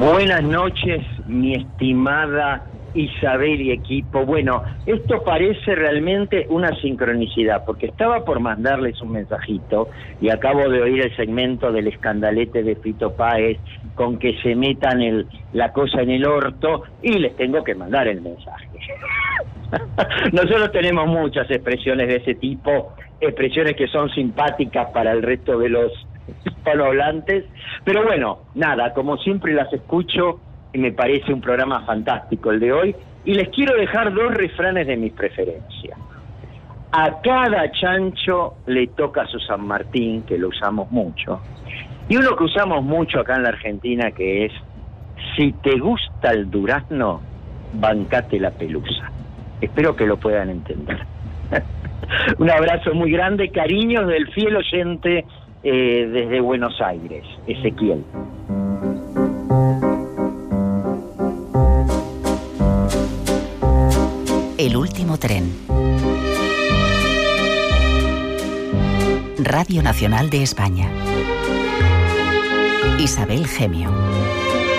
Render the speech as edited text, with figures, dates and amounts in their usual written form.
Buenas noches, mi estimada Isabel y equipo. Bueno, esto parece realmente una sincronicidad, porque estaba por mandarles un mensajito y acabo de oír el segmento del escandalete de Fito Páez con que se metan la cosa en el orto y les tengo que mandar el mensaje. Nosotros tenemos muchas expresiones de ese tipo, expresiones que son simpáticas para el resto de los hispanohablantes, pero bueno, nada, como siempre las escucho y me parece un programa fantástico el de hoy, y les quiero dejar dos refranes de mis preferencias. A cada chancho le toca su San Martín, que lo usamos mucho, y uno que usamos mucho acá en la Argentina, que es: si te gusta el durazno, bancate la pelusa. Espero que lo puedan entender. Un abrazo muy grande, cariños del fiel oyente desde Buenos Aires, Ezequiel. El último tren. Radio Nacional de España. Isabel Gemio.